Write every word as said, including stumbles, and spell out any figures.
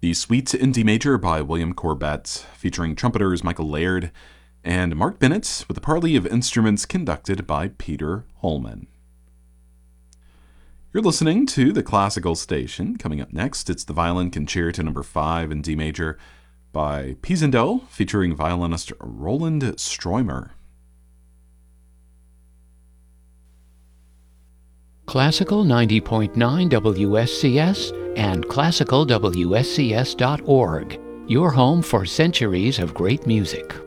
The Suite in D Major by William Corbett, featuring trumpeters Michael Laird and Mark Bennett, with a parley of instruments conducted by Peter Holman. You're listening to the Classical Station. Coming up next, it's the Violin Concerto Number five in D Major by Pisendel, featuring violinist Roland Stroimer. Classical ninety point nine W S C S and classical W S C S dot org, your home for centuries of great music.